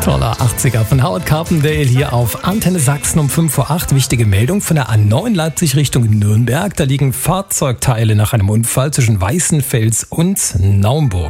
Toller 80er von Howard Carpendale hier auf Antenne Sachsen um 5:08 Uhr. Wichtige Meldung von der A9 Leipzig Richtung Nürnberg. Da liegen Fahrzeugteile nach einem Unfall zwischen Weißenfels und Naumburg.